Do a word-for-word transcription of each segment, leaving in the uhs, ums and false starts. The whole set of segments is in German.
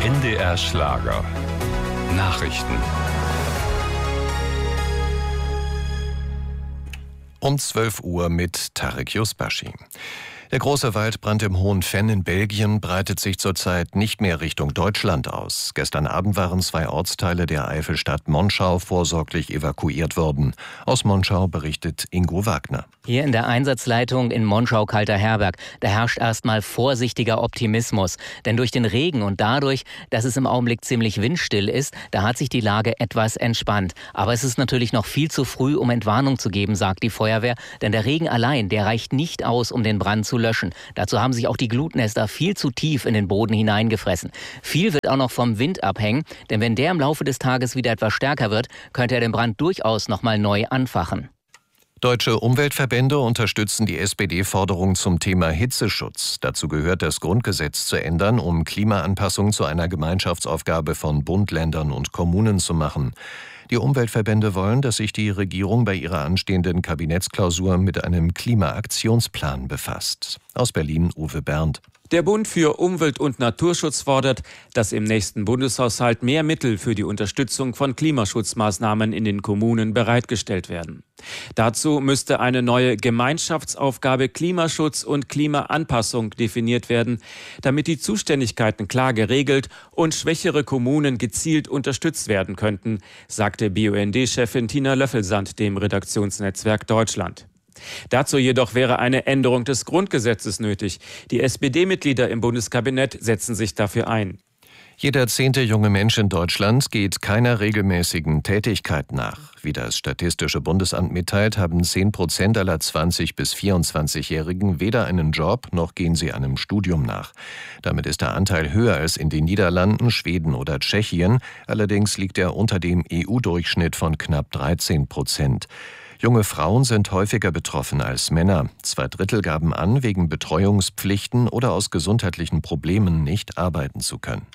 N D R Schlager. Nachrichten. Um zwölf Uhr mit Tarek Yusbashi. Der große Waldbrand im Hohen Venn in Belgien breitet sich zurzeit nicht mehr Richtung Deutschland aus. Gestern Abend waren zwei Ortsteile der Eifelstadt Monschau vorsorglich evakuiert worden. Aus Monschau berichtet Ingo Wagner. Hier in der Einsatzleitung in Monschau-Kalter-Herberg, da herrscht erstmal vorsichtiger Optimismus. Denn durch den Regen und dadurch, dass es im Augenblick ziemlich windstill ist, da hat sich die Lage etwas entspannt. Aber es ist natürlich noch viel zu früh, um Entwarnung zu geben, sagt die Feuerwehr. Denn der Regen allein, der reicht nicht aus, um den Brand zu löschen. Dazu haben sich auch die Glutnester viel zu tief in den Boden hineingefressen. Viel wird auch noch vom Wind abhängen, denn wenn der im Laufe des Tages wieder etwas stärker wird, könnte er den Brand durchaus nochmal neu anfachen. Deutsche Umweltverbände unterstützen die S P D-Forderung zum Thema Hitzeschutz. Dazu gehört, das Grundgesetz zu ändern, um Klimaanpassung zu einer Gemeinschaftsaufgabe von Bund, Ländern und Kommunen zu machen. Die Umweltverbände wollen, dass sich die Regierung bei ihrer anstehenden Kabinettsklausur mit einem Klimaaktionsplan befasst. Aus Berlin Uwe Berndt. Der Bund für Umwelt- und Naturschutz fordert, dass im nächsten Bundeshaushalt mehr Mittel für die Unterstützung von Klimaschutzmaßnahmen in den Kommunen bereitgestellt werden. Dazu müsste eine neue Gemeinschaftsaufgabe Klimaschutz und Klimaanpassung definiert werden, damit die Zuständigkeiten klar geregelt und schwächere Kommunen gezielt unterstützt werden könnten, sagte B U N D-Chefin Tina Löffelsand dem Redaktionsnetzwerk Deutschland. Dazu jedoch wäre eine Änderung des Grundgesetzes nötig. Die S P D-Mitglieder im Bundeskabinett setzen sich dafür ein. Jeder zehnte junge Mensch in Deutschland geht keiner regelmäßigen Tätigkeit nach. Wie das Statistische Bundesamt mitteilt, haben zehn Prozent aller zwanzig- bis vierundzwanzigjährigen weder einen Job, noch gehen sie einem Studium nach. Damit ist der Anteil höher als in den Niederlanden, Schweden oder Tschechien. Allerdings liegt er unter dem E U-Durchschnitt von knapp dreizehn Prozent. Junge Frauen sind häufiger betroffen als Männer. Zwei Drittel gaben an, wegen Betreuungspflichten oder aus gesundheitlichen Problemen nicht arbeiten zu können.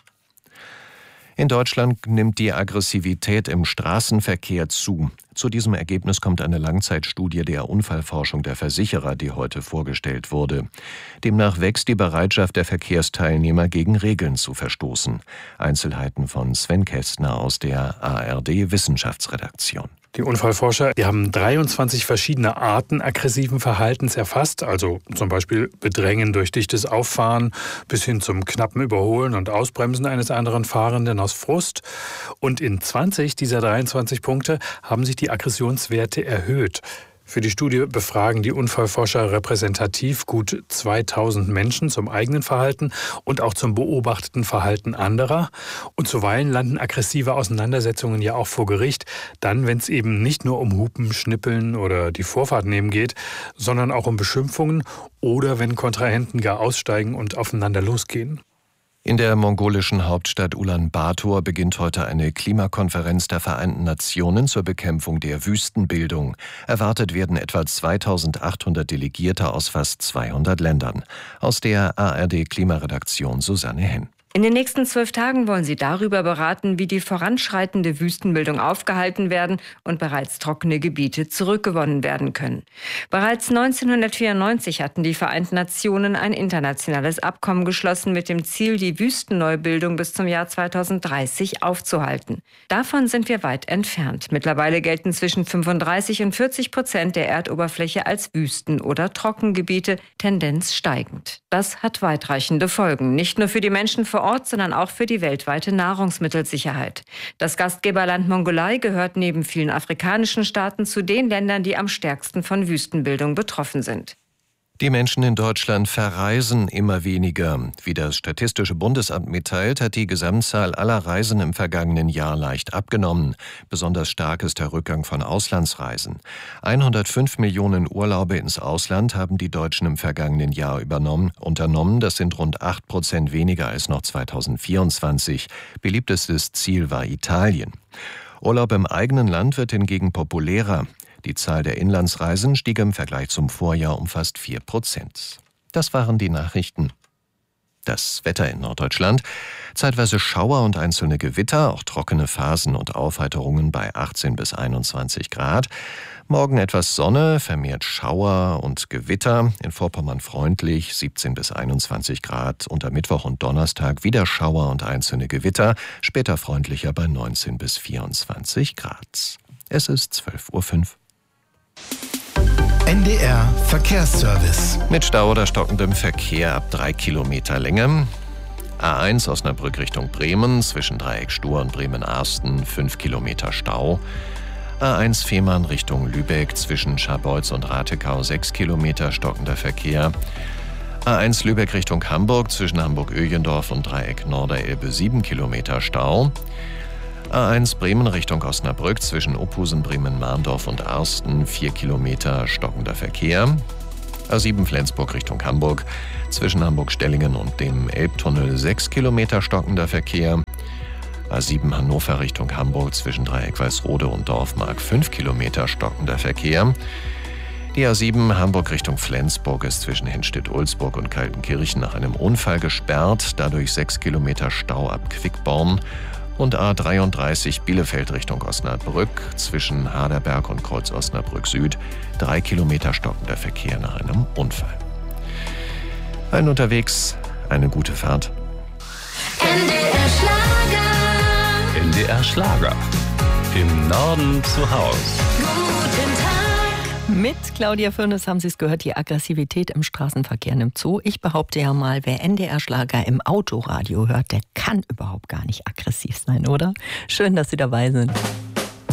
In Deutschland nimmt die Aggressivität im Straßenverkehr zu. Zu diesem Ergebnis kommt eine Langzeitstudie der Unfallforschung der Versicherer, die heute vorgestellt wurde. Demnach wächst die Bereitschaft der Verkehrsteilnehmer, gegen Regeln zu verstoßen. Einzelheiten von Sven Kästner aus der A R D-Wissenschaftsredaktion. Die Unfallforscher, die haben dreiundzwanzig verschiedene Arten aggressiven Verhaltens erfasst, also zum Beispiel Bedrängen durch dichtes Auffahren bis hin zum knappen Überholen und Ausbremsen eines anderen Fahrenden aus Frust. Und in zwanzig dieser dreiundzwanzig Punkte haben sich die Aggressionswerte erhöht. Für die Studie befragen die Unfallforscher repräsentativ gut zweitausend Menschen zum eigenen Verhalten und auch zum beobachteten Verhalten anderer. Und zuweilen landen aggressive Auseinandersetzungen ja auch vor Gericht, dann, wenn es eben nicht nur um Hupen, Schnippeln oder die Vorfahrt nehmen geht, sondern auch um Beschimpfungen oder wenn Kontrahenten gar aussteigen und aufeinander losgehen. In der mongolischen Hauptstadt Ulaanbaatar beginnt heute eine Klimakonferenz der Vereinten Nationen zur Bekämpfung der Wüstenbildung. Erwartet werden etwa zweitausendachthundert Delegierte aus fast zweihundert Ländern. Aus der A R D-Klimaredaktion Susanne Henn. In den nächsten zwölf Tagen wollen sie darüber beraten, wie die voranschreitende Wüstenbildung aufgehalten werden und bereits trockene Gebiete zurückgewonnen werden können. Bereits neunzehnhundertvierundneunzig hatten die Vereinten Nationen ein internationales Abkommen geschlossen mit dem Ziel, die Wüstenneubildung bis zum Jahr zweitausenddreißig aufzuhalten. Davon sind wir weit entfernt. Mittlerweile gelten zwischen fünfunddreißig und vierzig Prozent der Erdoberfläche als Wüsten- oder Trockengebiete, Tendenz steigend. Das hat weitreichende Folgen, nicht nur für die Menschen vor Ort, sondern auch für die weltweite Nahrungsmittelsicherheit. Das Gastgeberland Mongolei gehört neben vielen afrikanischen Staaten zu den Ländern, die am stärksten von Wüstenbildung betroffen sind. Die Menschen in Deutschland verreisen immer weniger. Wie das Statistische Bundesamt mitteilt, hat die Gesamtzahl aller Reisen im vergangenen Jahr leicht abgenommen. Besonders stark ist der Rückgang von Auslandsreisen. hundertfünf Millionen Urlaube ins Ausland haben die Deutschen im vergangenen Jahr übernommen, unternommen. Das sind rund acht Prozent weniger als noch zweitausendvierundzwanzig. Beliebtestes Ziel war Italien. Urlaub im eigenen Land wird hingegen populärer. Die Zahl der Inlandsreisen stieg im Vergleich zum Vorjahr um fast vier Prozent. Das waren die Nachrichten. Das Wetter in Norddeutschland: zeitweise Schauer und einzelne Gewitter, auch trockene Phasen und Aufheiterungen bei achtzehn bis einundzwanzig Grad. Morgen etwas Sonne, vermehrt Schauer und Gewitter, in Vorpommern freundlich, siebzehn bis einundzwanzig Grad. Unter Mittwoch und Donnerstag wieder Schauer und einzelne Gewitter, später freundlicher bei neunzehn bis vierundzwanzig Grad. Es ist zwölf Uhr fünf. N D R Verkehrsservice. Mit Stau oder stockendem Verkehr ab drei Kilometer Länge. A eins Osnabrück Richtung Bremen, zwischen Dreieck Stur und Bremen-Arsten, fünf Kilometer Stau. A eins Fehmarn Richtung Lübeck, zwischen Scharbeutz und Ratekau, sechs Kilometer stockender Verkehr. A eins Lübeck Richtung Hamburg, zwischen Hamburg-Öjendorf und Dreieck Norderelbe, sieben Kilometer Stau. A eins Bremen Richtung Osnabrück, zwischen Ophusen, Bremen-Mahndorf und Arsten, vier Kilometer stockender Verkehr. A sieben Flensburg Richtung Hamburg, zwischen Hamburg-Stellingen und dem Elbtunnel, sechs Kilometer stockender Verkehr. A sieben Hannover Richtung Hamburg, zwischen Dreieck Weißrode und Dorfmark, fünf Kilometer stockender Verkehr. Die A sieben Hamburg Richtung Flensburg ist zwischen Henstedt-Ulzburg und Kaltenkirchen nach einem Unfall gesperrt, dadurch sechs Kilometer Stau ab Quickborn. Und A dreiunddreißig Bielefeld Richtung Osnabrück, zwischen Haderberg und Kreuz Osnabrück Süd, drei Kilometer stockender Verkehr nach einem Unfall. Allen unterwegs eine gute Fahrt. N D R Schlager. N D R Schlager. Im Norden zu Haus. Guten Tag. Mit Claudia Fürnes haben Sie es gehört, die Aggressivität im Straßenverkehr nimmt zu. Ich behaupte ja mal, wer N D R Schlager im Autoradio hört, der kann überhaupt gar nicht aggressiv sein, oder? Schön, dass Sie dabei sind.